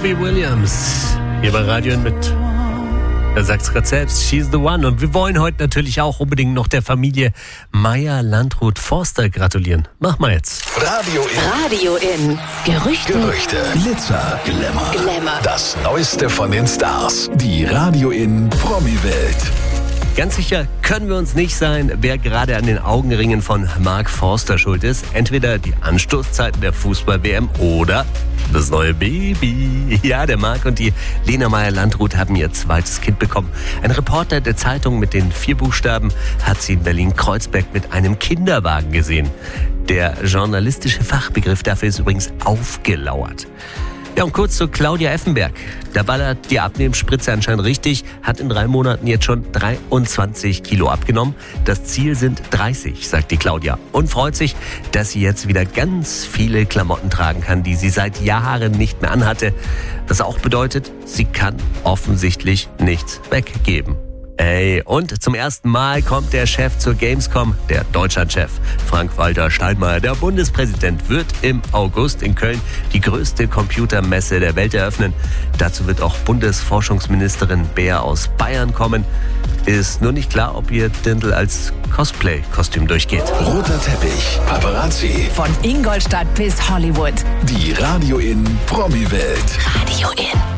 Robbie Williams hier bei Radio mit. Er sagt es gerade selbst, she's the one. Und wir wollen heute natürlich auch unbedingt noch der Familie Meyer-Landrut-Forster gratulieren. Mach mal jetzt. Radio in. Gerüchte. Glitzer. Glamour. Das Neueste von den Stars. Die Radio in Promi-Welt. Ganz sicher können wir uns nicht sein, wer gerade an den Augenringen von Mark Forster schuld ist. Entweder die Anstoßzeiten der Fußball-WM oder das neue Baby. Ja, der Mark und die Lena Meyer-Landrut haben ihr zweites Kind bekommen. Ein Reporter der Zeitung mit den 4 Buchstaben hat sie in Berlin-Kreuzberg mit einem Kinderwagen gesehen. Der journalistische Fachbegriff dafür ist übrigens aufgelauert. Ja, und kurz zu Claudia Effenberg. Da ballert die Abnehmspritze anscheinend richtig, hat in 3 Monaten jetzt schon 23 Kilo abgenommen. Das Ziel sind 30, sagt die Claudia. Und freut sich, dass sie jetzt wieder ganz viele Klamotten tragen kann, die sie seit Jahren nicht mehr anhatte. Das auch bedeutet, sie kann offensichtlich nichts weggeben. Und zum ersten Mal kommt der Chef zur Gamescom, der Deutschlandchef. Frank-Walter Steinmeier, der Bundespräsident, wird im August in Köln die größte Computermesse der Welt eröffnen. Dazu wird auch Bundesforschungsministerin Beer aus Bayern kommen. Ist nur nicht klar, ob ihr Dirndl als Cosplay-Kostüm durchgeht. Roter Teppich, Paparazzi. Von Ingolstadt bis Hollywood. Die Radio in Promi-Welt. Radio in.